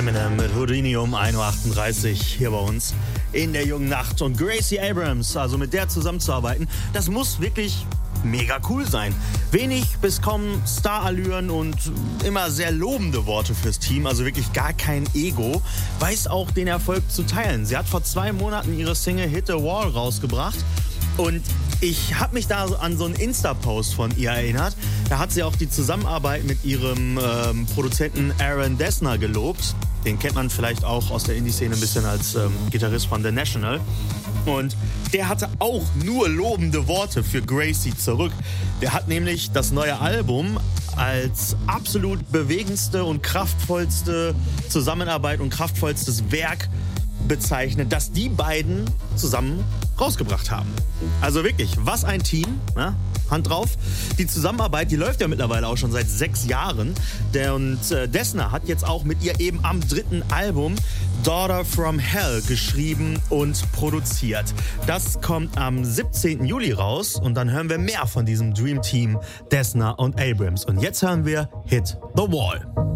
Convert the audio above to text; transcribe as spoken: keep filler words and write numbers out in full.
Eminem mit Houdini um ein Uhr achtunddreißig hier bei uns in der jungen Nacht. Und Gracie Abrams, also mit der zusammenzuarbeiten, das muss wirklich mega cool sein. Wenig bis kaum Starallüren und immer sehr lobende Worte fürs Team, also wirklich gar kein Ego, weiß auch den Erfolg zu teilen. Sie hat vor zwei Monaten ihre Single Hit the Wall rausgebracht. Und ich habe mich da an so einen Insta-Post von ihr erinnert. Da hat sie auch die Zusammenarbeit mit ihrem ähm, Produzenten Aaron Dessner gelobt. Den kennt man vielleicht auch aus der Indie-Szene ein bisschen als ähm, Gitarrist von The National. Und der hatte auch nur lobende Worte für Gracie zurück. Der hat nämlich das neue Album als absolut bewegendste und kraftvollste Zusammenarbeit und kraftvollstes Werk bezeichnet, das die beiden zusammen rausgebracht haben. Also wirklich, was ein Team, ne? Hand drauf. Die Zusammenarbeit, die läuft ja mittlerweile auch schon seit sechs Jahren. Der und äh, Dessner hat jetzt auch mit ihr eben am dritten Album Daughter from Hell geschrieben und produziert. Das kommt am siebzehnten Juli raus und dann hören wir mehr von diesem Dream Team Dessner und Abrams. Und jetzt hören wir Hit the Wall.